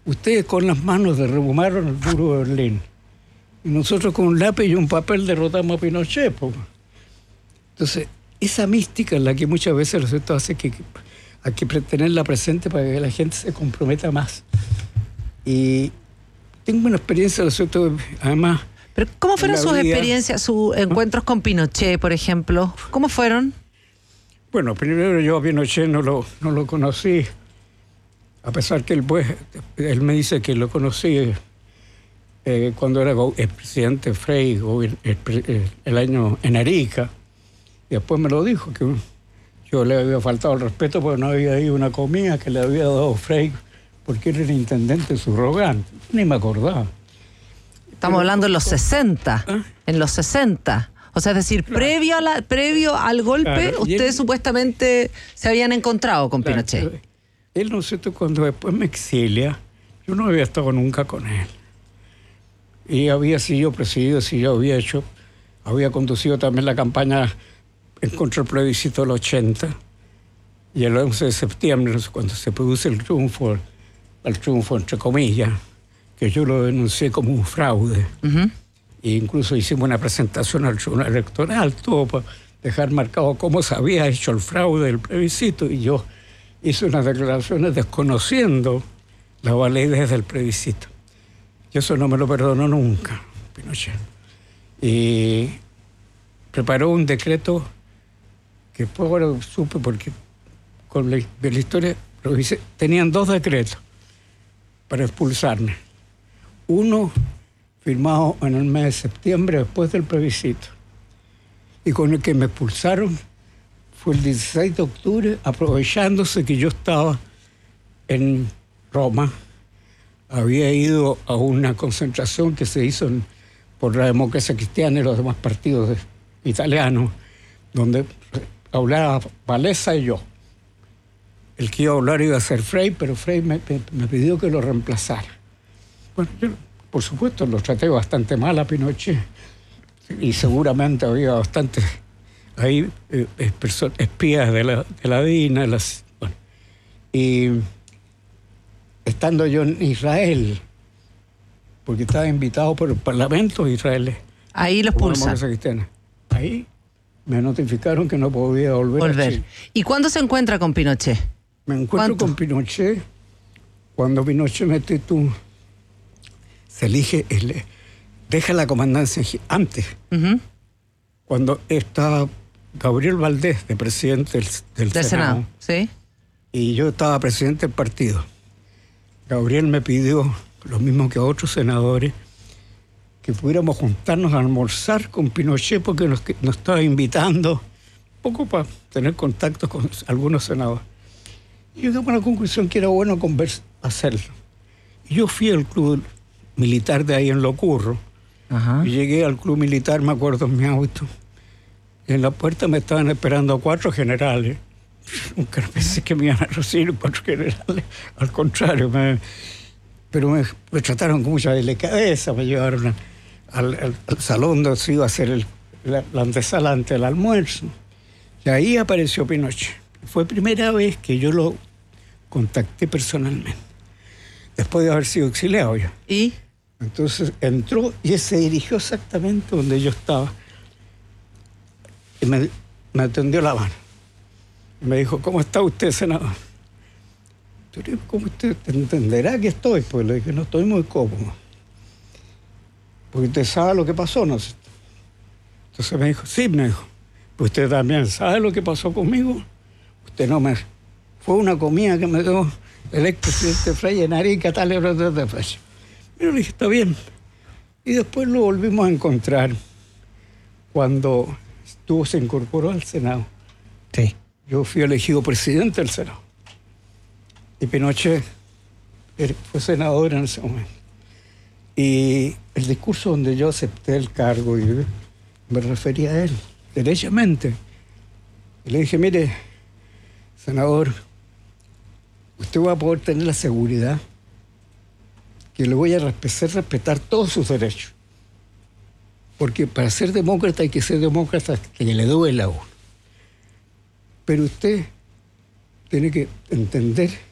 ustedes con las manos derrumbaron el muro de Berlín. Y nosotros con un lápiz y un papel derrotamos a Pinochet. Entonces, esa mística es la que muchas veces, ¿no es cierto?, hace que hay que tenerla presente para que la gente se comprometa más. Y tengo una experiencia, ¿no es cierto?, además... ¿Pero cómo fueron sus experiencias, sus encuentros con Pinochet, por ejemplo? ¿Cómo fueron? Bueno, primero yo a Pinochet no lo conocí, a pesar que él me dice que lo conocí cuando era el presidente Frei el año en Arica. Y después me lo dijo, que yo le había faltado el respeto porque no había ido a una comida que le había dado Frei porque era el intendente subrogante. Ni me acordaba. Estamos hablando en los 60. ¿Ah? En los 60. O sea, es decir, claro, previo al golpe, claro, ustedes supuestamente se habían encontrado con Pinochet. Él, ¿no es cierto?, cuando después me exilia, yo no había estado nunca con él. Y si yo había conducido también la campaña en contra del plebiscito del 80. Y el 11 de septiembre, cuando se produce el triunfo entre comillas, que yo lo denuncié como un fraude. Uh-huh. E incluso hicimos una presentación al Tribunal Electoral, todo para dejar marcado cómo se había hecho el fraude del plebiscito, y yo hice unas declaraciones desconociendo la validez del plebiscito. Y eso no me lo perdonó nunca, Pinochet. Y preparó un decreto que después ahora supe, porque con de la historia lo hice, tenían 2 decretos para expulsarme. Uno firmado en el mes de septiembre después del plebiscito, y con el que me expulsaron fue el 16 de octubre, aprovechándose que yo estaba en Roma. Había ido a una concentración que se hizo por la Democracia Cristiana y los demás partidos italianos, donde hablaba Valesa y yo. El que iba a hablar iba a ser Frei, pero Frei me pidió que lo reemplazara. Bueno, yo, por supuesto, lo traté bastante mal a Pinochet, y seguramente había bastantes ahí espías de la DINA. Bueno. Y estando yo en Israel, porque estaba invitado por el Parlamento israelí. Ahí los pulsan. Ahí me notificaron que no podía volver a Chile. ¿Y cuándo se encuentra con Pinochet? Me encuentro con Pinochet cuando Pinochet se elige, deja la comandancia antes, uh-huh, cuando estaba Gabriel Valdés de presidente del Senado. ¿Sí? Y yo estaba presidente del partido. Gabriel me pidió, lo mismo que a otros senadores, que pudiéramos juntarnos a almorzar con Pinochet, porque nos estaba invitando, un poco para tener contacto con algunos senadores. Y llegamos a la conclusión que era bueno hacerlo. Y yo fui al club militar de ahí en Locurro. Ajá. Y llegué al club militar, me acuerdo, en mi auto. Y en la puerta me estaban esperando 4 generales. Nunca pensé que me iban a recibir 4 generales. Al contrario, pero me trataron con mucha delicadeza. Me llevaron al salón donde se iba a hacer la antesala ante el almuerzo. Y ahí apareció Pinochet. Fue primera vez que yo lo contacté personalmente, después de haber sido exiliado ya. ¿Y? Entonces entró y se dirigió exactamente donde yo estaba. Y me atendió la mano. Me dijo, ¿cómo está usted, senador? Yo le digo, ¿cómo usted entenderá que estoy? Pues le dije, no, estoy muy cómodo. Porque usted sabe lo que pasó, ¿no? Entonces me dijo, sí, me dijo, pues usted también sabe lo que pasó conmigo. Usted no me... Fue una comida que me dio el expresidente Frei en Arica, tal, y de Frei. Yo le dije, está bien. Y después lo volvimos a encontrar cuando se incorporó al Senado. Sí. Yo fui elegido presidente del Senado. Y Pinochet fue senador en ese momento. Y el discurso donde yo acepté el cargo y me refería a él, derechamente. Y le dije, mire, senador, usted va a poder tener la seguridad que le voy a respetar todos sus derechos. Porque para ser demócrata hay que ser demócrata que le duela a uno. Pero usted tiene que entender